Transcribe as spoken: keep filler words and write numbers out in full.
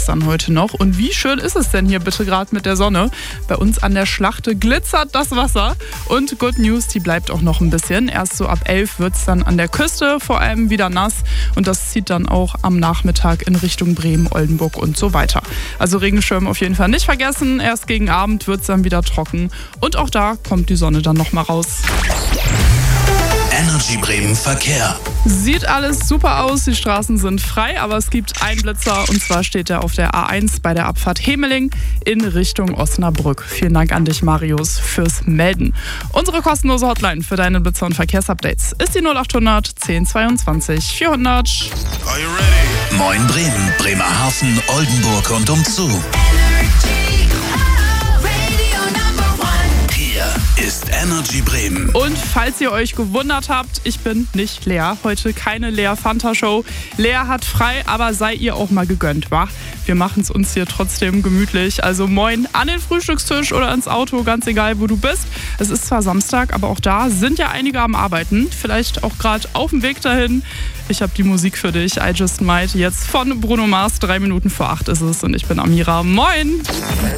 dann heute noch. Und wie schön ist es denn hier bitte gerade mit der Sonne? Bei uns an der Schlachte glitzert das Wasser. Und Good News, die bleibt auch noch ein bisschen. Erst so ab elf wird es dann an der Küste vor allem wieder nass. Und das zieht dann auch am Nachmittag in Richtung Bremen, Oldenburg und so weiter. Also Regenschirm auf jeden Fall nicht vergessen. Erst gegen Abend wird es dann wieder trocken. Und auch da kommt die Sonne dann nochmal raus. Energy Bremen Verkehr. Sieht alles super aus, die Straßen sind frei, aber es gibt einen Blitzer und zwar steht er auf der A eins bei der Abfahrt Hemeling in Richtung Osnabrück. Vielen Dank an dich, Marius, fürs Melden. Unsere kostenlose Hotline für deine Blitzer- und Verkehrsupdates ist die null achthundert zehn zweiundzwanzig vierhundert. Are you ready? Moin Bremen, Bremerhaven, Oldenburg und umzu. Ist Energy Bremen. Und falls ihr euch gewundert habt, ich bin nicht Lea. Heute keine Lea-Fanta-Show. Lea hat frei, aber sei ihr auch mal gegönnt, wa? Wir machen es uns hier trotzdem gemütlich. Also moin an den Frühstückstisch oder ins Auto, ganz egal, wo du bist. Es ist zwar Samstag, aber auch da sind ja einige am Arbeiten. Vielleicht auch gerade auf dem Weg dahin. Ich habe die Musik für dich, I Just Might, jetzt von Bruno Mars. Drei Minuten vor acht ist es und ich bin Amira. Moin!